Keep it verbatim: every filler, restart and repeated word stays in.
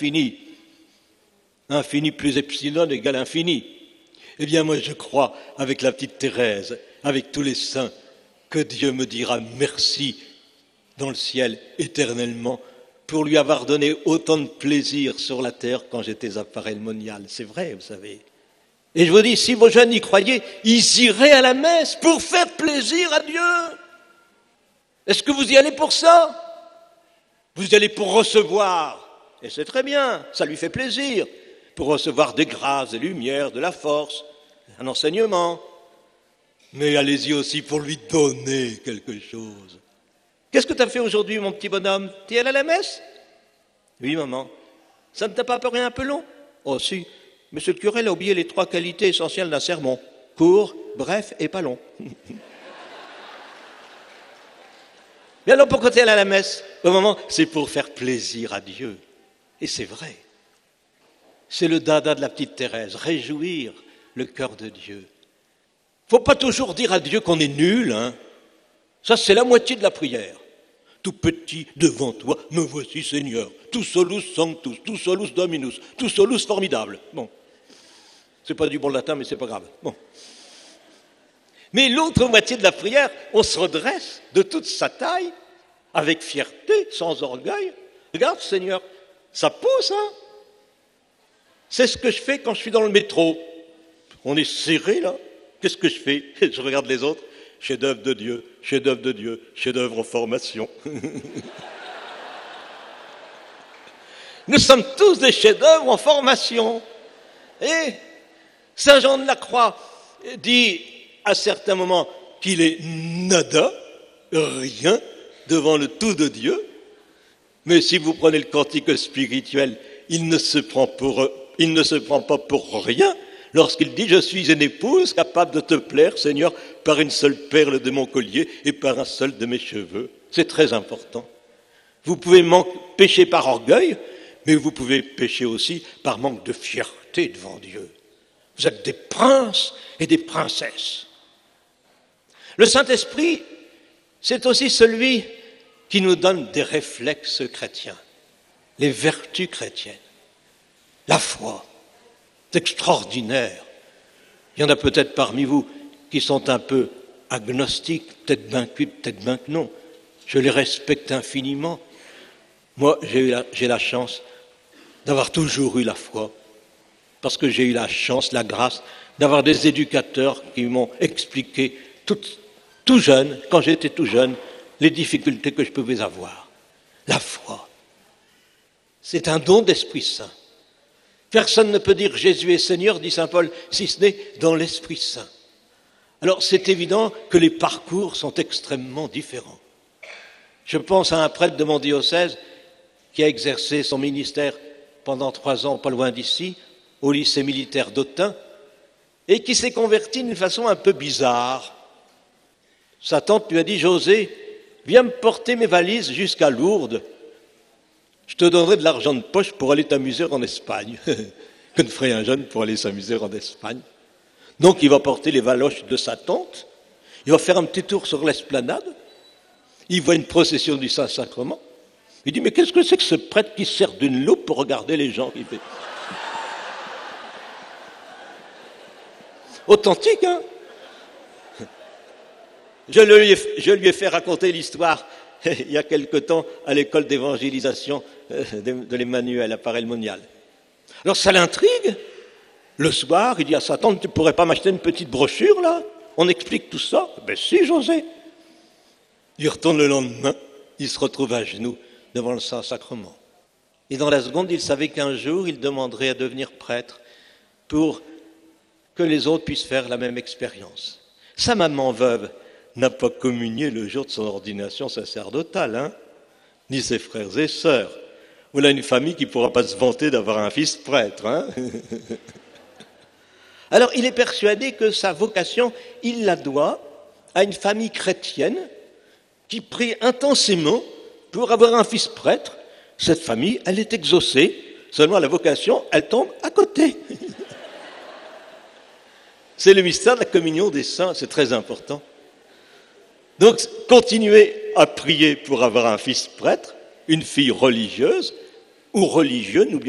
l'infini. Infini plus epsilon égale infini. Eh bien, moi, je crois, avec la petite Thérèse, avec tous les saints, que Dieu me dira merci dans le ciel éternellement pour lui avoir donné autant de plaisir sur la terre quand j'étais à Paray-le-Monial. C'est vrai, vous savez. Et je vous dis, si vos jeunes y croyaient, ils iraient à la messe pour faire plaisir à Dieu. Est-ce que vous y allez pour ça? Vous y allez pour recevoir. Et c'est très bien, ça lui fait plaisir. Pour recevoir des grâces, des lumières, de la force, un enseignement. Mais allez-y aussi pour lui donner quelque chose. Qu'est-ce que tu as fait aujourd'hui, mon petit bonhomme? Tu es allé à la messe? Oui, maman. Ça ne t'a pas paru un peu long? Oh, si. Monsieur le curé, il a oublié les trois qualités essentielles d'un sermon. Court, bref et pas long. Mais alors, pourquoi tu es allé à la messe? Au moment, c'est pour faire plaisir à Dieu. Et c'est vrai. C'est le dada de la petite Thérèse, réjouir le cœur de Dieu. Il ne faut pas toujours dire à Dieu qu'on est nul, hein. Ça, c'est la moitié de la prière. Tout petit devant toi, me voici Seigneur. Tout solus sanctus, tout solus dominus, tout solus formidable. Bon, c'est pas du bon latin, mais c'est pas grave. Bon. Mais l'autre moitié de la prière, on se redresse de toute sa taille, avec fierté, sans orgueil. Regarde, Seigneur, ça pousse, hein. C'est ce que je fais quand je suis dans le métro. On est serré, là. Qu'est-ce que je fais? Je regarde les autres. Chef-d'œuvre de Dieu, chef-d'œuvre de Dieu, chef-d'œuvre en formation. Nous sommes tous des chefs-d'œuvre en formation. Et Saint Jean de la Croix dit à certains moments qu'il est nada, rien, devant le tout de Dieu. Mais si vous prenez le cantique spirituel, il ne se prend pour, il ne se prend pas pour rien. Lorsqu'il dit « Je suis une épouse capable de te plaire, Seigneur, par une seule perle de mon collier et par un seul de mes cheveux. » C'est très important. Vous pouvez manquer, pécher par orgueil, mais vous pouvez pécher aussi par manque de fierté devant Dieu. Vous êtes des princes et des princesses. Le Saint-Esprit, c'est aussi celui qui nous donne des réflexes chrétiens, les vertus chrétiennes, la foi. C'est extraordinaire. Il y en a peut-être parmi vous qui sont un peu agnostiques, peut-être bien que oui, peut-être bien que non. Je les respecte infiniment. Moi, j'ai eu la, j'ai la chance d'avoir toujours eu la foi, parce que j'ai eu la chance, la grâce, d'avoir des éducateurs qui m'ont expliqué tout, tout jeune, quand j'étais tout jeune, les difficultés que je pouvais avoir. La foi, c'est un don d'Esprit Saint. Personne ne peut dire Jésus est Seigneur, dit saint Paul, si ce n'est dans l'Esprit Saint. Alors c'est évident que les parcours sont extrêmement différents. Je pense à un prêtre de mon diocèse qui a exercé son ministère pendant trois ans, pas loin d'ici, au lycée militaire d'Autun, et qui s'est converti d'une façon un peu bizarre. Sa tante lui a dit « José, viens me porter mes valises jusqu'à Lourdes. Je te donnerai de l'argent de poche pour aller t'amuser en Espagne. » Que ne ferait un jeune pour aller s'amuser en Espagne? Donc il va porter les valoches de sa tante, il va faire un petit tour sur l'esplanade, il voit une procession du Saint-Sacrement, il dit « Mais qu'est-ce que c'est que ce prêtre qui sert d'une loupe pour regarder les gens ?» Il fait... Authentique, hein? Je lui, ai, je lui ai fait raconter l'histoire il y a quelque temps à l'école d'évangélisation de, de l'Emmanuel à Paray-le-Monial. Alors ça l'intrigue. Le soir, il dit à sa tante, tu ne pourrais pas m'acheter une petite brochure là? On explique tout ça. Ben si, José. Il retourne le lendemain, il se retrouve à genoux devant le Saint-Sacrement. Et dans la seconde, il savait qu'un jour, il demanderait à devenir prêtre pour que les autres puissent faire la même expérience. Sa maman veuve n'a pas communié le jour de son ordination sacerdotale, hein, ni ses frères et sœurs. Voilà une famille qui ne pourra pas se vanter d'avoir un fils prêtre. Hein. Alors, il est persuadé que sa vocation, il la doit à une famille chrétienne qui prie intensément pour avoir un fils prêtre. Cette famille, elle est exaucée, seulement la vocation, elle tombe à côté. C'est le mystère de la communion des saints, c'est très important. Donc, continuez à prier pour avoir un fils prêtre, une fille religieuse ou religieux, n'oubliez